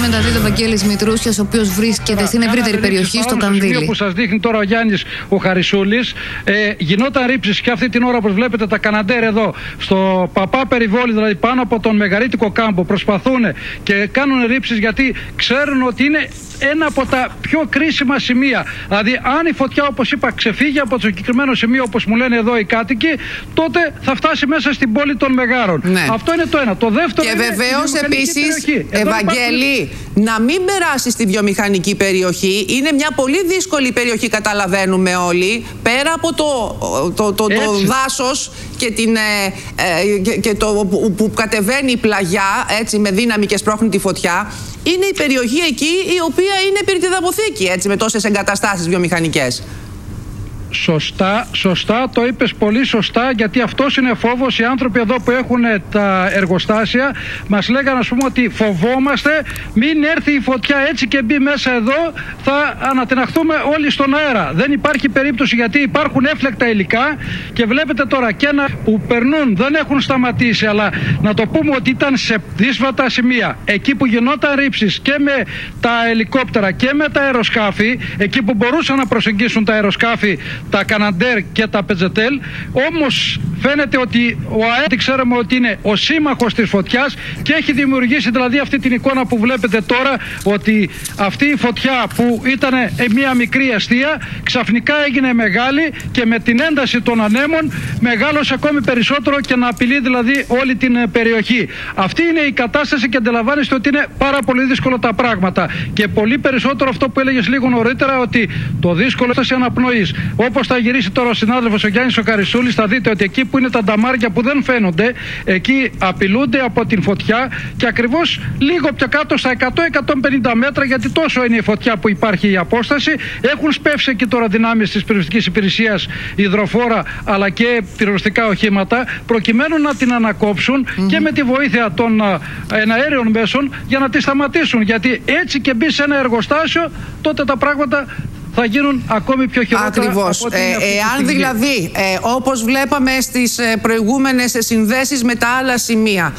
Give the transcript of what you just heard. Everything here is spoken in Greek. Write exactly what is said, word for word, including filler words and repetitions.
μεταδίδει ο Βαγγέλης Μητρούσιας, ο οποίος βρίσκεται στην ευρύτερη περιοχή, στο Κανδύλι. Στο που σας δείχνει τώρα ο Γιάννης ο Χαρισούλης, ε, γινόταν ρήψεις και αυτή την ώρα, όπως βλέπετε, τα Καναντέρ εδώ στο Παπά Περιβόλι, δηλαδή πάνω από τον Μεγαρίτικο κάμπο, προσπαθούν και κάνουν ρήψεις γιατί ξέρουν ότι είναι ένα από τα πιο κρίσιμα σημεία. Δηλαδή, αν η φωτιά, όπως είπα, ξεφύγει από το συγκεκριμένο σημείο, όπως μου λένε εδώ οι κάτοικοι, τότε θα φτάσει μέσα στην πόλη των Μεγάρων. Ναι. Αυτό είναι το ένα. Το δεύτερο και είναι βεβαίως επίσης, Ευαγγέλη, υπάρχουν... να μην περάσει στη βιομηχανική περιοχή. Είναι μια πολύ δύσκολη περιοχή, καταλαβαίνουμε όλοι. Πέρα από το, το, το, το δάσος και, την, ε, και, και το που, που κατεβαίνει η πλαγιά, έτσι, με δύναμη και σπρώχνει τη φωτιά. Είναι η περιοχή εκεί η οποία είναι πυρηδαποθήκη, έτσι, με τόσες εγκαταστάσεις βιομηχανικές. Σωστά, σωστά, το είπες πολύ σωστά, γιατί αυτός είναι φόβος. Οι άνθρωποι εδώ που έχουν τα εργοστάσια μας λέγανε, ας πούμε, ότι φοβόμαστε μην έρθει η φωτιά έτσι και μπει μέσα εδώ, θα ανατιναχθούμε όλοι στον αέρα. Δεν υπάρχει περίπτωση, γιατί υπάρχουν έφλεκτα υλικά και βλέπετε τώρα και ένα που περνούν, δεν έχουν σταματήσει, αλλά να το πούμε ότι ήταν σε δύσβατα σημεία. Εκεί που γινόταν ρήψεις και με τα ελικόπτερα και με τα αεροσκάφη, εκεί που μπορούσαν να προσεγγίσουν τα αεροσκάφη, τα Καναντέρ και τα Πετζετέλ, όμως φαίνεται ότι ο ΑΕΤ, ξέρουμε ότι είναι ο σύμμαχος της φωτιάς και έχει δημιουργήσει δηλαδή αυτή την εικόνα που βλέπετε τώρα, ότι αυτή η φωτιά που ήταν μια μικρή εστία ξαφνικά έγινε μεγάλη και με την ένταση των ανέμων μεγάλωσε ακόμη περισσότερο και να απειλεί δηλαδή όλη την περιοχή. Αυτή είναι η κατάσταση και αντιλαμβάνεστε ότι είναι πάρα πολύ δύσκολο τα πράγματα και πολύ περισσότερο αυτό που έλεγες λίγο νωρίτερα, ότι το δύσκολο είναι αναπνοής. Όπως θα γυρίσει τώρα ο συνάδελφος ο Γιάννης ο Χαρισούλης, θα δείτε ότι εκεί που είναι τα νταμάρια που δεν φαίνονται, εκεί απειλούνται από την φωτιά και ακριβώς λίγο πιο κάτω στα εκατό με εκατόν πενήντα μέτρα, γιατί τόσο είναι η φωτιά που υπάρχει η απόσταση. Έχουν σπεύσει εκεί τώρα δυνάμεις της πυροσβεστικής υπηρεσίας, υδροφόρα αλλά και πυροσβεστικά οχήματα, προκειμένου να την ανακόψουν mm-hmm. και με τη βοήθεια των εναέριων μέσων για να τη σταματήσουν. Γιατί έτσι και μπει σε ένα εργοστάσιο, τότε τα πράγματα θα γίνουν ακόμη πιο χειρότερα. Ακριβώς. Από ε, εάν δηλαδή, ε, όπως βλέπαμε στις προηγούμενες συνδέσεις με τα άλλα σημεία,